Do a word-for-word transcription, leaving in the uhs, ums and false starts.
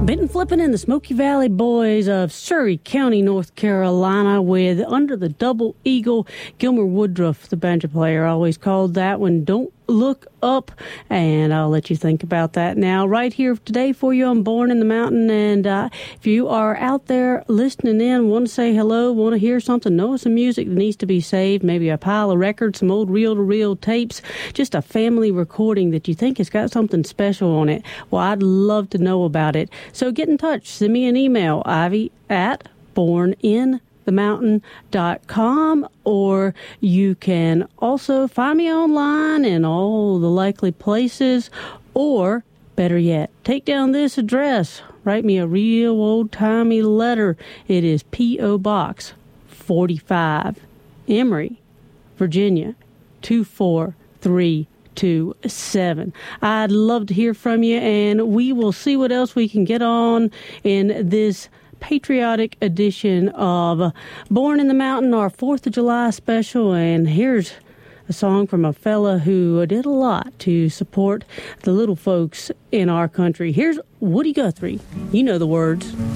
Bitten flipping in the Smoky Valley Boys of Surrey County, North Carolina, with Under the Double Eagle. Gilmer Woodruff, the banjo player, always called that one Don't Look Up, and I'll let you think about that now. Right here today for you on Born in the Mountain, and uh, if you are out there listening in, want to say hello, want to hear something, know some music that needs to be saved, maybe a pile of records, some old reel-to-reel tapes, just a family recording that you think has got something special on it, well, I'd love to know about it. So get in touch. Send me an email, Ivy at born in the mountain dot com, or you can also find me online in all the likely places, or better yet, take down this address. Write me a real old-timey letter. It is P O. Box forty-five, Emory, Virginia, two four three two seven. I'd love to hear from you, and we will see what else we can get on in this patriotic edition of Born in the Mountain, our fourth of July special. And here's a song from a fella who did a lot to support the little folks in our country. Here's Woody Guthrie. You know the words.